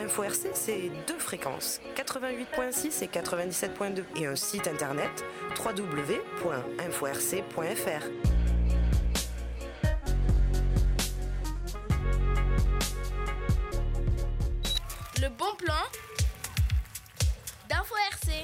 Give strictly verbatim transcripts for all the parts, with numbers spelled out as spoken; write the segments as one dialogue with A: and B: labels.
A: Info R C, c'est deux fréquences, quatre-vingt-huit virgule six et quatre-vingt-dix-sept virgule deux, et un site internet w w w point info r c point f r.
B: Le bon plan d'Info R C.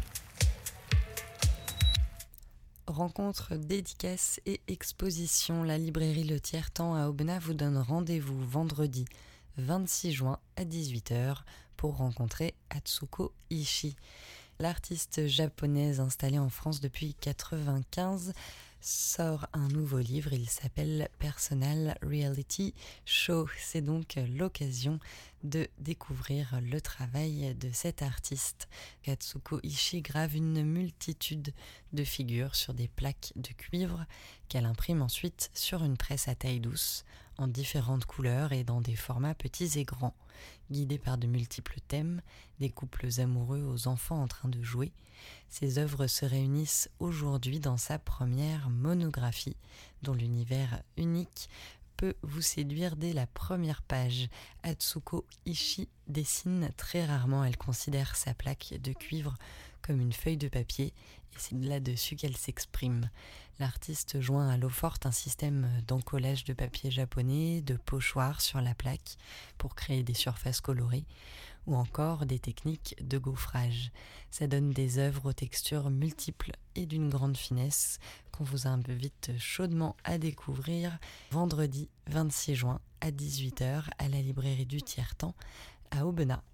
C: Rencontres, dédicaces et expositions. La librairie Le Tiers-Temps à Aubenas vous donne rendez-vous vendredi vingt-six juin à dix-huit heures pour rencontrer Atsuko Ishii. L'artiste japonaise installée en France depuis quatre-vingt-quinze sort un nouveau livre, il s'appelle Personal Reality Show. C'est donc l'occasion de découvrir le travail de cet artiste. Atsuko Ishii grave une multitude de figures sur des plaques de cuivre qu'elle imprime ensuite sur une presse à taille douce, en différentes couleurs et dans des formats petits et grands, guidés par de multiples thèmes, des couples amoureux aux enfants en train de jouer. Ces œuvres se réunissent aujourd'hui dans sa première monographie, dont l'univers unique peut vous séduire dès la première page. Atsuko Ishii dessine très rarement, elle considère sa plaque de cuivre comme une feuille de papier et c'est là-dessus qu'elle s'exprime. L'artiste joint à l'eau forte un système d'encollage de papier japonais, de pochoirs sur la plaque pour créer des surfaces colorées ou encore des techniques de gaufrage. Ça donne des œuvres aux textures multiples et d'une grande finesse qu'on vous invite chaudement à découvrir vendredi vingt-six juin à dix-huit heures à la librairie du Tiers-Temps à Aubenas.